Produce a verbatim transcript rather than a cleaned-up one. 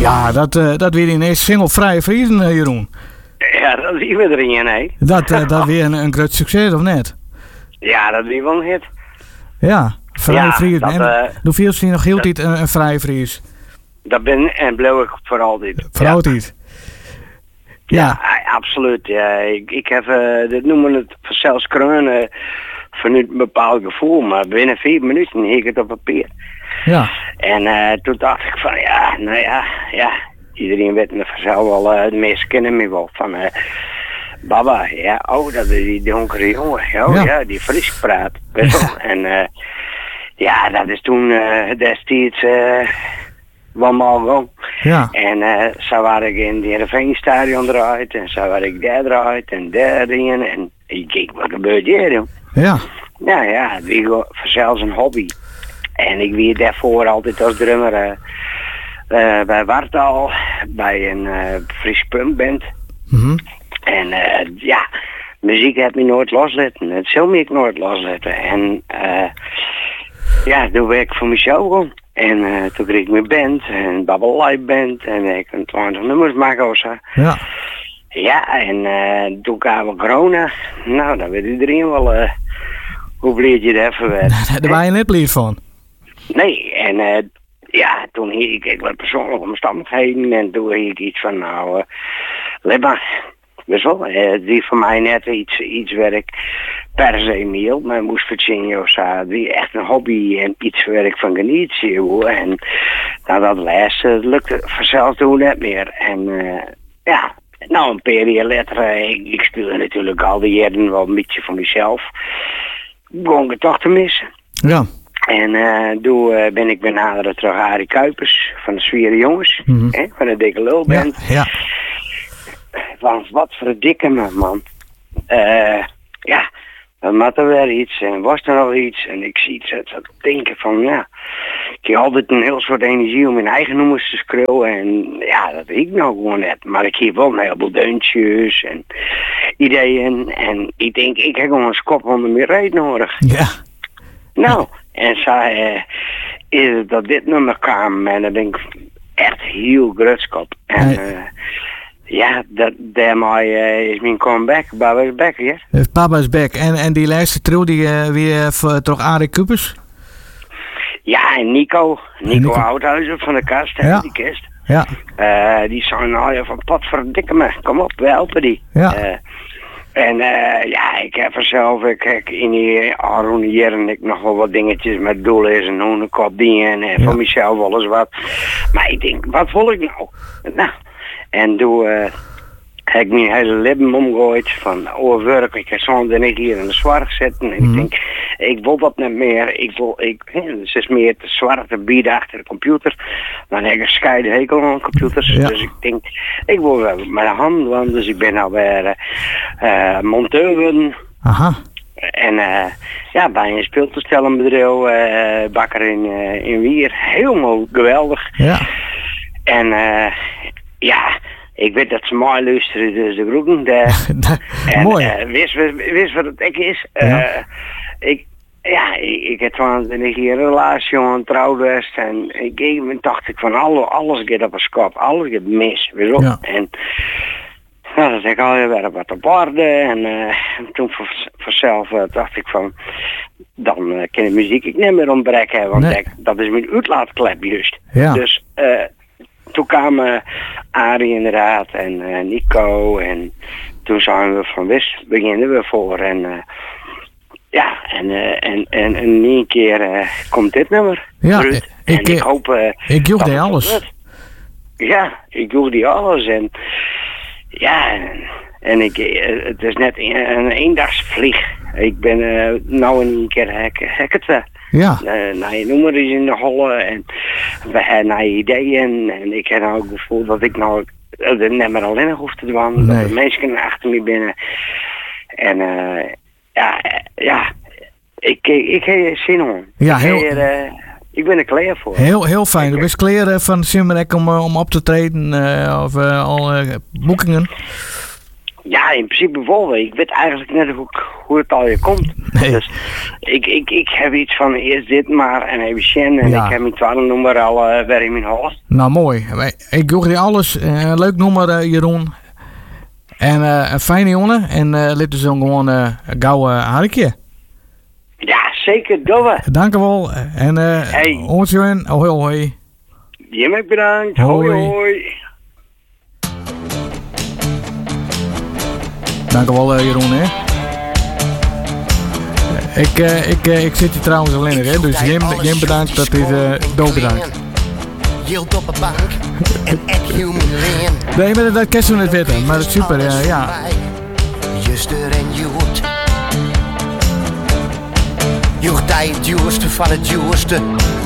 Ja, dat, uh, dat weer ineens single Vrije Friesen, uh, Jeroen. Ja, dat zien we erin, hè. Dat, uh, dat weer een, een groot succes, of net? Ja, dat weer wel een hit. Ja, Vrije ja, Friesen. Dat, en uh, hoeveel is nog heel tijd een, een Vrije Fries? Dat ben en blijf ik voor altijd. Voor altijd. Ja, Ja. ja absoluut. Ja, ik, ik heb, uh, dat noemen het zelfs kreunen vanuit een bepaald gevoel, maar binnen vier minuten hing ik het op papier. Ja. En uh, toen dacht ik van, ja, nou ja, ja, iedereen weet me vanzelf wel, uh, de meesten kennen me wel van, uh, Baba, ja, oh, dat is die donkere jongen, oh, ja. ja, die Fries praat, weet je wel. En uh, ja, dat is toen uh, destijds uh, wel mal gewoon. Ja. En uh, zo was ik in de Heerenveenstadion eruit en zo was ik daar eruit en daar in en ik keek, wat gebeurt hier, joh? Ja. Nou ja, het was vanzelfs een hobby. En ik wie daarvoor altijd als drummer uh, uh, bij Wartaal, bij een uh, Fries punkband. Mm-hmm. En uh, ja, muziek heeft me nooit loslaten. Het zal me ik nooit loslaten. En uh, ja, toen werk ik voor mezelf gewoon. En uh, toen kreeg ik mijn band, een Bubble Live band. En ik kon twintig nummers maken of zo. Ja. Ja, en uh, toen kwam corona. Nou, dan weet iedereen wel uh, hoe blij je er even werd. Daar was je net blij van. Nee, en uh, ja, toen hier ik, ik wat persoonlijke omstandigheden en toen hier ik iets van, nou, uh, let maar, weet je wel, uh, die voor mij net iets, iets waar ik per se niet maar moest verzinnen of zo, die echt een hobby en iets waar ik van geniet, zie je, en nou, dat laatste lukte vanzelf toen net meer. En uh, ja, nou, een paar jaar later, uh, ik, ik speelde natuurlijk al die jaren wel een beetje voor mezelf, begon ik het toch te missen. Ja. En uh, toen uh, ben ik benaderd door Arie Kuipers van de Zwieren Jongens, mm-hmm. hè, van de Dikke Lulband. Ja, ja. Van wat voor een dikke man, man. Uh, ja, dan had er weer iets en was er nog iets. En ik zie het zo denken van, ja, ik heb altijd een heel soort energie om mijn eigen nummers te scrollen. En ja, dat weet ik nou gewoon net. Maar ik heb wel een heleboel deuntjes en ideeën. En ik denk, ik heb gewoon een kop onder mijn reet nodig. Ja. Nou, en zei uh, is het dat dit nummer kwam en dan ben ik echt heel grutskop. En uh, ja, dat, daarmee uh, is mijn comeback, Baba's back, ja. Dus Baba's back. En, en die laatste trio die uh, weer voor toch Arie Kuipers? Ja, en Nico, Nico, Nico. Oudhuizen van de kast, ja. die kist. Ja. Uh, die zei nou ja, van pot verdikke me, kom op, we helpen die. Ja. Uh, En uh, ja, ik heb er zelf, ik heb in die Aroen jaren ik nog wel wat dingetjes met doelen is en hoe een kop dingen en voor ja. mezelf alles wat. Maar ik denk, wat wil ik nou? Nou, en toen uh, heb ik mijn hele leven omgegooid van overwerk. Ik heb zo'n ik hier in de zwart zitten en mm. ik denk, ik wil dat niet meer. Ik wil, ik, het is meer te zwarte bieden achter de computer. Dan heb ik een scheide hekel aan computers. Ja. Dus ik denk, ik wil wel met de hand, want dus ik ben nou weer uh, monteur. Aha. En uh, ja, bij een speeltoestellenbedrijf, uh, bakker in, uh, in Wier. Helemaal geweldig. Ja. En uh, ja, ik weet dat ze mooi luisteren, dus de groeten daar. En mooi. Uh, wist, wist, wist wat het ik is. Uh, ja. Ik, ja, ik, ik heb twintig hier een relatie, een trouwwest. En ik, ik dacht ik van alles, alles gaat op een skop, alles gaat mis. Weet je ja. En nou, dan zeg ik alweer weer wat op orde. En uh, toen voor, voor zelf uh, dacht ik van, dan uh, kan de muziek ik niet meer ontbreken. Want nee. ik, dat is mijn uitlaatklep juist. Ja. Dus uh, toen kwamen Arie inderdaad en uh, Nico. En toen zijn we van wist, beginnen we voor. En uh, ja, en, uh, en, en, en in één keer uh, komt dit nummer. Ja, ik, en ik hoop... Uh, ik joeg die alles. Wordt. Ja, ik joeg die alles. En ja, en, en ik, het is net een, een eendagsvlieg. Ik ben uh, nou in één keer hek, hek het weer. Ja. Uh, nou, je nummer is in de holle en we hebben nou ideeën. En ik heb nou het gevoel dat ik nou uh, niet meer alleen hoef te doen. Nee. Dat de mensen achter me binnen. En uh, ja, ja, ik, ik, ik heb zin om. Ja, heel... Ik, uh, ik ben er klaar voor. Heel, heel fijn. Du bent klaar van Simmerek om, om op te treden uh, of uh, al uh, boekingen? Ja, in principe wel. Ik weet eigenlijk net hoe, hoe het al je komt. Nee. Dus ik, ik, ik heb iets van eerst dit maar en even Shen. En Ja. ik heb mijn tweede nummer al uh, weer in mijn hals. Nou, mooi. Ik doe je alles. Uh, leuk nummer, uh, Jeroen. En uh, een fijne jongen. En uh, laten we zo gewoon uh, gauw uh, harkje. Ja, zeker. Doen we. Dank u wel. En uh, Hey. ons Johan. Hoi, hoi. Je bedankt. Hoi. Hoi, hoi. Dank u wel, uh, Jeroen, hè. Ik, uh, ik, uh, ik zit hier trouwens alleen, hè. Dus Jim, Jim bedankt. Dat is uh, dood bedankt. Hield op een bank en ek human lean. Nee, maar dat kerst we net weten. Maar dat is super, uh, ja. Juster en Joet. Joeg die het juiste van het juiste.